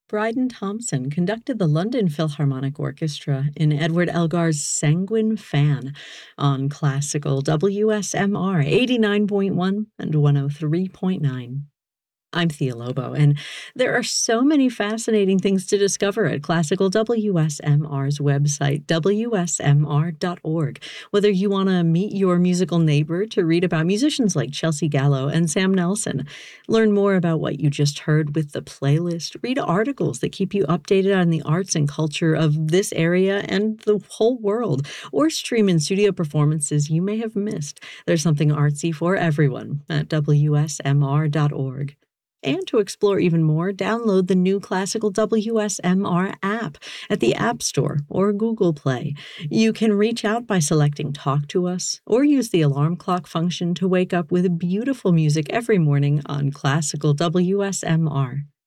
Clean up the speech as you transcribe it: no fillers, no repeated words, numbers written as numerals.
Bryden Thompson conducted the London Philharmonic Orchestra in Edward Elgar's Sanguine Fan on classical WSMR 89.1 and 103.9. I'm Thea Lobo, and there are so many fascinating things to discover at Classical WSMR's website, WSMR.org. Whether you want to meet your musical neighbor to read about musicians like Chelsea Gallo and Sam Nelson, learn more about what you just heard with the playlist, read articles that keep you updated on the arts and culture of this area and the whole world, or stream in studio performances you may have missed. There's something artsy for everyone at WSMR.org. And to explore even more, download the new Classical WSMR app at the App Store or Google Play. You can reach out by selecting Talk to Us or use the alarm clock function to wake up with beautiful music every morning on Classical WSMR.